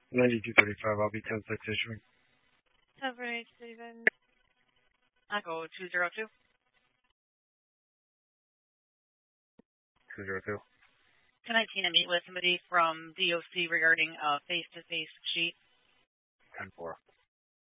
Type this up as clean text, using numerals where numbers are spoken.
9235, I'll be 106 issuing. 787. Echo 202. 202. 1019, I meet with somebody from DOC regarding a face-to-face sheet. 10-4.